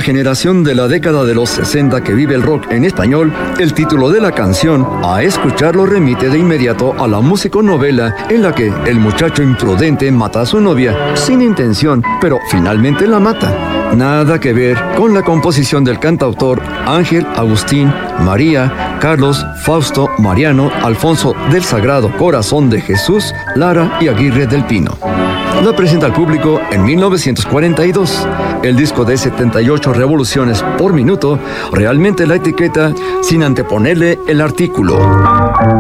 generación de la década de los 60 que vive el rock en español, el título de la canción, a escucharlo remite de inmediato a la musiconovela en la que el muchacho imprudente mata a su novia sin intención, pero finalmente la mata. Nada que ver con la composición del cantautor Ángel, Agustín, María, Carlos, Fausto, Mariano, Alfonso del Sagrado Corazón de Jesús, Lara y Aguirre del Pino. La presenta al público en 1942. El disco de 78 revoluciones por minuto realmente la etiqueta sin anteponerle el artículo.